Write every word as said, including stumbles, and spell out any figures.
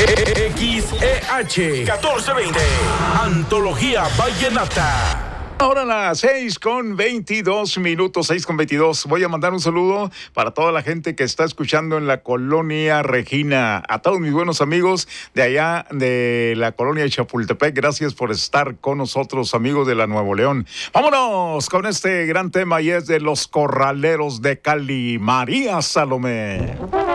X E H catorce veinte, Antología Vallenata. Ahora las seis con veintidós minutos, seis con veintidós. Voy a mandar un saludo para toda la gente que está escuchando en la colonia Regina. A todos mis buenos amigos de allá de la colonia de Chapultepec. Gracias por estar con nosotros, amigos de la Nuevo León. Vámonos con este gran tema y es de Los Corraleros de Cali. María Salomé.